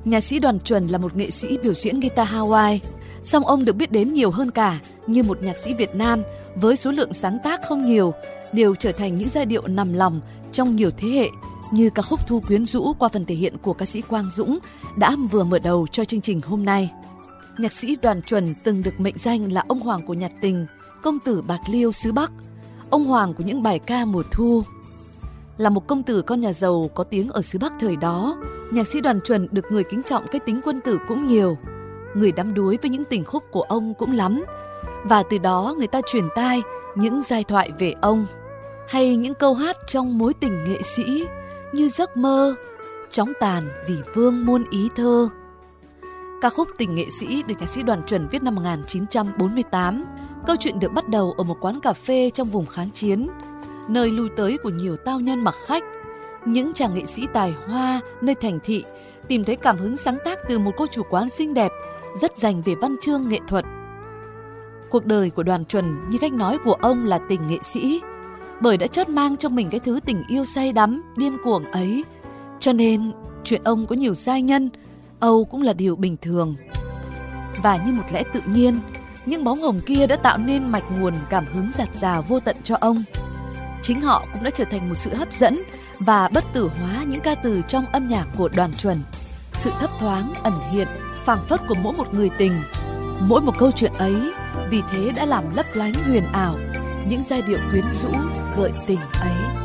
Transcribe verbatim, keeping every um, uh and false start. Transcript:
Nhạc sĩ Đoàn Chuẩn là một nghệ sĩ biểu diễn guitar Hawaii, song ông được biết đến nhiều hơn cả như một nhạc sĩ Việt Nam với số lượng sáng tác không nhiều, đều trở thành những giai điệu nằm lòng trong nhiều thế hệ, như ca khúc Thu Quyến Rũ qua phần thể hiện của ca sĩ Quang Dũng đã vừa mở đầu cho chương trình hôm nay. Nhạc sĩ Đoàn Chuẩn từng được mệnh danh là ông hoàng của nhạc tình, công tử Bạc Liêu xứ Bắc, ông hoàng của những bài ca mùa thu. Là một công tử con nhà giàu có tiếng ở xứ Bắc thời đó, nhạc sĩ Đoàn Chuẩn được người kính trọng cái tính quân tử cũng nhiều. Người đắm đuối với những tình khúc của ông cũng lắm, và từ đó người ta truyền tai những giai thoại về ông, hay những câu hát trong mối tình nghệ sĩ như Giấc mơ, Chóng tàn vì vương muôn ý thơ. Ca khúc Tình nghệ sĩ được nhạc sĩ Đoàn Chuẩn viết năm một nghìn chín trăm bốn mươi tám. Câu chuyện được bắt đầu ở một quán cà phê trong vùng kháng chiến, nơi lui tới của nhiều tao nhân mặc khách. Những chàng nghệ sĩ tài hoa nơi thành thị tìm thấy cảm hứng sáng tác từ một cô chủ quán xinh đẹp, rất dành về văn chương nghệ thuật. Cuộc đời của Đoàn Chuẩn như cách nói của ông là tình nghệ sĩ, bởi đã chót mang trong mình cái thứ tình yêu say đắm, điên cuồng ấy. Cho nên chuyện ông có nhiều giai nhân, âu cũng là điều bình thường. Và như một lẽ tự nhiên, những bóng hồng kia đã tạo nên mạch nguồn cảm hứng dạt dào vô tận cho ông. Chính họ cũng đã trở thành một sự hấp dẫn và bất tử hóa những ca từ trong âm nhạc của Đoàn Chuẩn. Sự thấp thoáng, ẩn hiện, phảng phất của mỗi một người tình, mỗi một câu chuyện ấy, vì thế đã làm lấp lánh huyền ảo những giai điệu quyến rũ gợi tình ấy.